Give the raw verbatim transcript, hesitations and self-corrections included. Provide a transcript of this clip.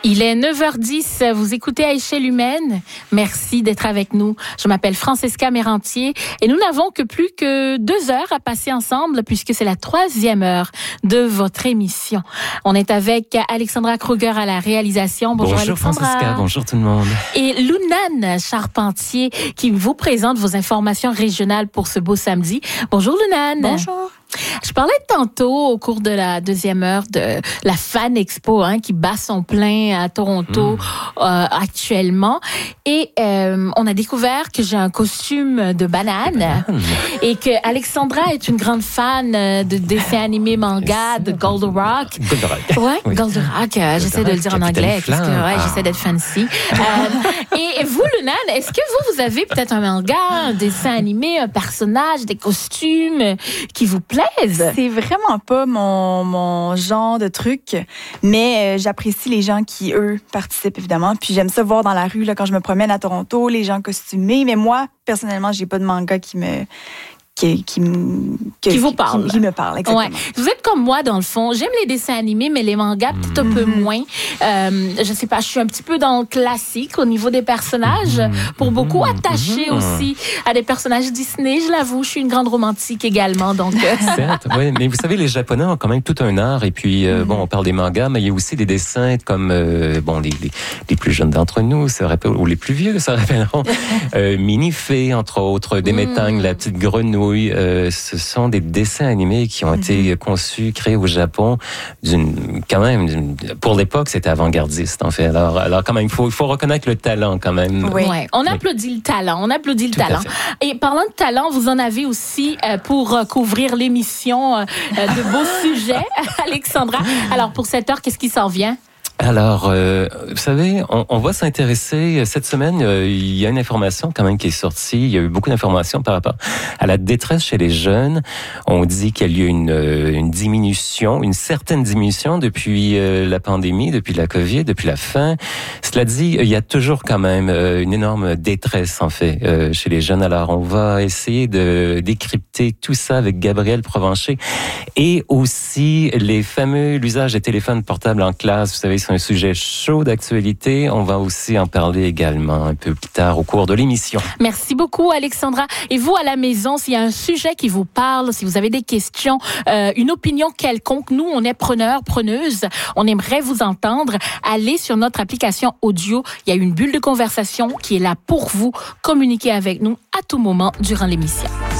Il est neuf heures dix, vous écoutez À échelle humaine. Merci d'être avec nous. Je m'appelle Francesca Mérantier et nous n'avons que plus que deux heures à passer ensemble puisque c'est la troisième heure de votre émission. On est avec Alexandra Kruger à la réalisation. Bonjour, bonjour Alexandra. Francesca, bonjour tout le monde. Et Lunane Charpentier qui vous présente vos informations régionales pour ce beau samedi. Bonjour Lunane. Bonjour. Je parlais tantôt au cours de la deuxième heure de la Fan Expo hein, qui bat son plein à Toronto mmh. euh, actuellement. Et euh, on a découvert que j'ai un costume de banane, banane. Et que Alexandra est une grande fan de dessins animés manga de Goldorak. Goldorak. Ouais, oui. Goldorak. Euh, j'essaie de le dire en anglais parce que ouais, ah. j'essaie d'être fancy. euh, et vous, Lunane, est-ce que vous, vous avez peut-être un manga, un dessin animé, un personnage, des costumes qui vous plaisent? C'est vraiment pas mon, mon genre de truc, mais euh, j'apprécie les gens qui, eux, participent évidemment. Puis j'aime ça voir dans la rue là, quand je me promène à Toronto, les gens costumés. Mais moi, personnellement, j'ai pas de manga qui me... Qui, qui, que, qui vous parle. Qui, qui me parle, exactement. Ouais. Vous êtes comme moi, dans le fond. J'aime les dessins animés, mais les mangas, peut-être un peu moins. Euh, je sais pas, je suis un petit peu dans le classique au niveau des personnages. Pour beaucoup, attachée aussi à des personnages Disney. Je l'avoue, je suis une grande romantique également. Donc, certes, oui, mais vous savez, les Japonais ont quand même tout un art. Et puis, euh, mm-hmm. bon, on parle des mangas, mais il y a aussi des dessins comme, euh, bon, les, les, les plus jeunes d'entre nous, se rappellent, ou les plus vieux se rappelleront, euh, Minifée, entre autres, Démétang, mm. la petite grenouille. Oui, euh, ce sont des dessins animés qui ont mm-hmm. été conçus, créés au Japon, d'une, quand même, d'une, pour l'époque, c'était avant-gardiste, en fait. Alors, alors quand même, il faut, il faut reconnaître le talent, quand même. Oui, ouais. on applaudit oui. le talent, on applaudit le Tout talent. Et parlant de talent, vous en avez aussi euh, pour euh, couvrir l'émission euh, de beaux sujets, Alexandra. Alors, pour cette heure, qu'est-ce qui s'en vient? Alors, euh, vous savez, on, on va s'intéresser, cette semaine, euh, il y a une information quand même qui est sortie, il y a eu beaucoup d'informations par rapport à la détresse chez les jeunes. On dit qu'il y a eu une, une diminution, une certaine diminution depuis euh, la pandémie, depuis la COVID, depuis la fin. Cela dit, il y a toujours quand même euh, une énorme détresse, en fait, euh, chez les jeunes. Alors, on va essayer de décrypter tout ça avec Gabriel Provencher et aussi les fameux, l'usage des téléphones portables en classe, vous savez, c'est un sujet chaud d'actualité. On va aussi en parler également un peu plus tard au cours de l'émission. Merci beaucoup, Alexandra. Et vous, à la maison, s'il y a un sujet qui vous parle, si vous avez des questions, euh, une opinion quelconque, nous, on est preneurs, preneuses. On aimerait vous entendre. Allez sur notre application audio. Il y a une bulle de conversation qui est là pour vous. Communiquez avec nous à tout moment durant l'émission.